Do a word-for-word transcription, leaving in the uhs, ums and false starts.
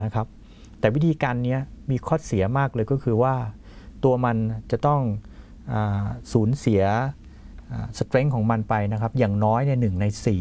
นะครับแต่วิธีการนี้มีข้อเสียมากเลยก็คือว่าตัวมันจะต้องสูญเสียสเตรนท์ของมันไปนะครับอย่างน้อยในหนึ่งในสี่